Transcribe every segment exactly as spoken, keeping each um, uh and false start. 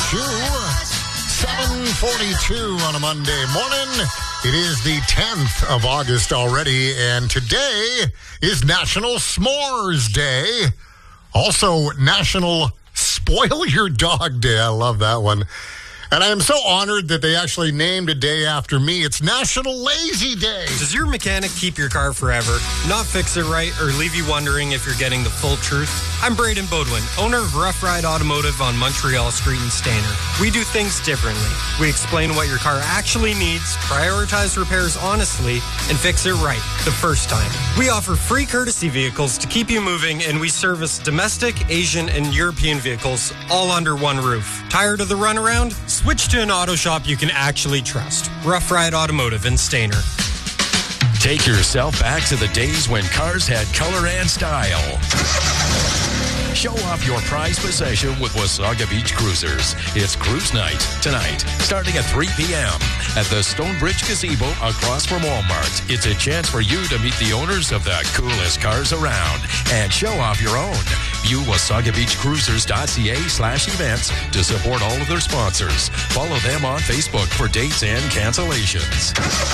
forty-two. seven forty-two on a Monday morning. It is the tenth of August already, and today is National S'mores Day. Also, National Spoil Your Dog Day. I love that one. And I am so honored that they actually named a day after me. It's National Lazy Day. Does your mechanic keep your car forever, not fix it right, or leave you wondering if you're getting the full truth? I'm Braden Bodwin, owner of Rough Ride Automotive on Montreal Street in Stayner. We do things differently. We explain what your car actually needs, prioritize repairs honestly, and fix it right the first time. We offer free courtesy vehicles to keep you moving, and we service domestic, Asian, and European vehicles all under one roof. Tired of the runaround? Switch to an auto shop you can actually trust. Rough Ride Automotive in Stayner. Take yourself back to the days when cars had color and style. Show off your prized possession with Wasaga Beach Cruisers. It's Cruise Night tonight, starting at three p.m. at the Stonebridge Gazebo across from Walmart. It's a chance for you to meet the owners of the coolest cars around and show off your own. View wasaga beach cruisers dot c a slash events to support all of their sponsors. Follow them on Facebook for dates and cancellations.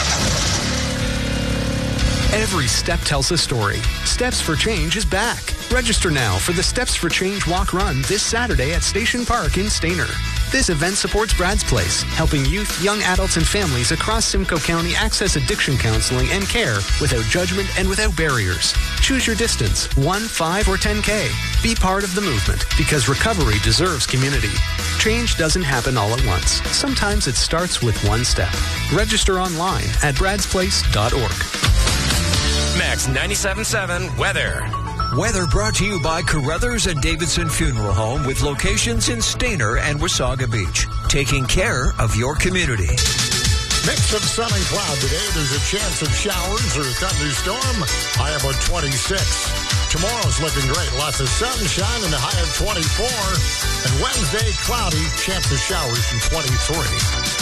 Every step tells a story. Steps for Change is back. Register now for the Steps for Change Walk Run this Saturday at Station Park in Stayner. This event supports Brad's Place, helping youth, young adults, and families across Simcoe County access addiction counseling and care without judgment and without barriers. Choose your distance, one, five, or ten K. Be part of the movement because recovery deserves community. Change doesn't happen all at once. Sometimes it starts with one step. Register online at brads place dot org. Max ninety-seven point seven Weather. Weather brought to you by Carruthers and Davidson Funeral Home with locations in Stayner and Wasaga Beach. Taking care of your community. Mix of sun and cloud today. There's a chance of showers or thunderstorm. High about twenty-six. Tomorrow's looking great. Lots of sunshine and a high of twenty-four. And Wednesday, cloudy. Chance of showers from twenty-three.